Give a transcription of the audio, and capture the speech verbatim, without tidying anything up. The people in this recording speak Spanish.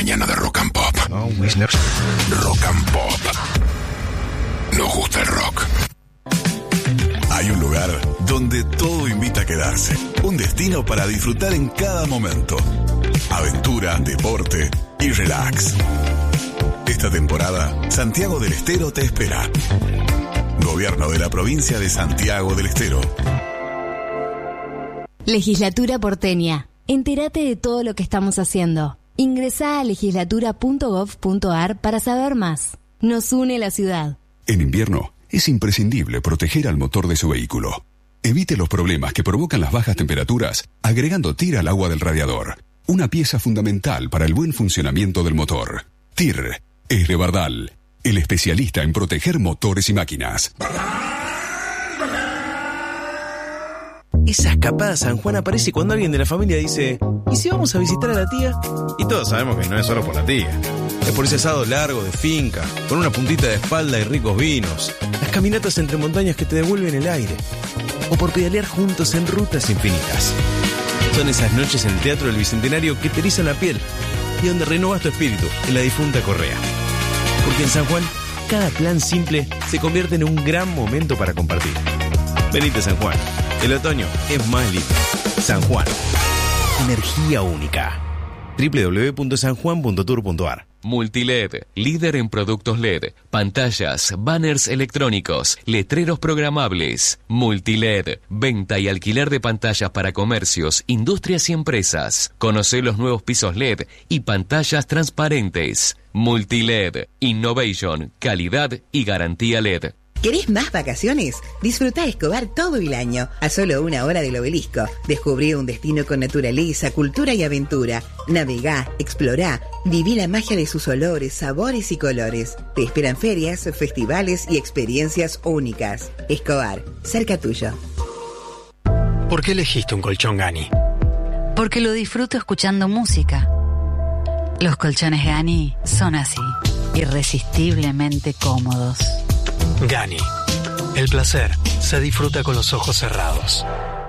mañana de Rock and Pop. Oh, Wisner. Rock and Pop. Nos gusta el rock. Hay un lugar donde todo invita a quedarse. Un destino para disfrutar en cada momento. Aventura, deporte y relax. Esta temporada, Santiago del Estero te espera. Gobierno de la provincia de Santiago del Estero. Legislatura porteña. Entérate de todo lo que estamos haciendo. Ingresá a legislatura punto gov punto ar para saber más. Nos une la ciudad. En invierno, es imprescindible proteger al motor de su vehículo. Evite los problemas que provocan las bajas temperaturas agregando T I R al agua del radiador. Una pieza fundamental para el buen funcionamiento del motor. T I R es de Bardal, el especialista en proteger motores y máquinas. Esa escapada a San Juan aparece cuando alguien de la familia dice: ¿y si vamos a visitar a la tía? Y todos sabemos que no es solo por la tía. Es por ese asado largo de finca, con una puntita de espalda y ricos vinos. Las caminatas entre montañas que te devuelven el aire. O por pedalear juntos en rutas infinitas. Son esas noches en el Teatro del Bicentenario que te erizan la piel y donde renovas tu espíritu en la difunta Correa. Porque en San Juan, cada plan simple se convierte en un gran momento para compartir. Venite a San Juan. El otoño es más lindo. San Juan. Energía única. doble u doble u doble u punto san juan punto tour punto ar. Multiled, líder en productos L E D, pantallas, banners electrónicos, letreros programables. Multiled, venta y alquiler de pantallas para comercios, industrias y empresas. Conoce los nuevos pisos L E D y pantallas transparentes. Multiled, innovation, calidad y garantía L E D. ¿Querés más vacaciones? Disfrutá Escobar todo el año, a solo una hora del Obelisco. Descubrí un destino con naturaleza, cultura y aventura. Navegá, explorá, viví la magia de sus olores, sabores y colores. Te esperan ferias, festivales y experiencias únicas. Escobar, cerca tuyo. ¿Por qué elegiste un colchón Gani? Porque lo disfruto escuchando música. Los colchones Gani son así, irresistiblemente cómodos. Gani. El placer se disfruta con los ojos cerrados.